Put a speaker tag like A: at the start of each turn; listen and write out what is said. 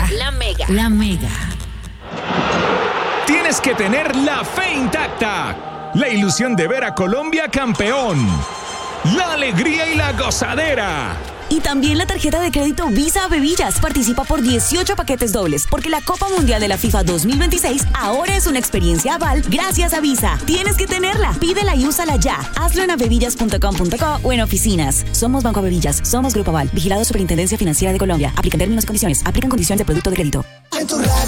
A: Mega.
B: La Mega.
A: La Mega.
C: Tienes que tener la fe intacta, la ilusión de ver a Colombia campeón, la alegría y la gozadera.
D: Y también la tarjeta de crédito Visa Bebillas. Participa por 18 paquetes dobles, porque la Copa Mundial de la FIFA 2026 ahora es una experiencia aval gracias a Visa. Tienes que tenerla. Pídela y úsala ya. Hazlo en avevillas.com.co o en oficinas. Somos Banco Avevillas. Somos Grupo Aval. Vigilado Superintendencia Financiera de Colombia. Aplican términos y condiciones. Aplican condiciones de producto de crédito.